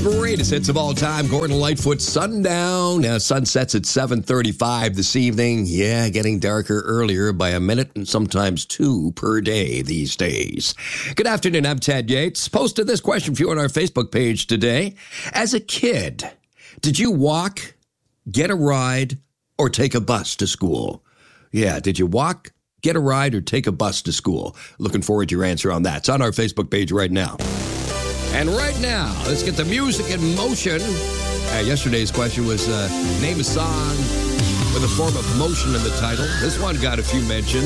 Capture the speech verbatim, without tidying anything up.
greatest hits of all time. Gordon Lightfoot, Sundown. Uh, sun sets at seven thirty-five this evening. Yeah, getting darker earlier by a minute and sometimes two per day these days. Good afternoon, I'm Ted Yates. Posted this question for you on our Facebook page today. As a kid, did you walk, get a ride, or take a bus to school? Yeah, did you walk, get a ride, or take a bus to school? Looking forward to your answer on that. It's on our Facebook page right now. And right now, let's get the music in motion. Uh, yesterday's question was, uh, name a song with a form of motion in the title. This one got a few mentions.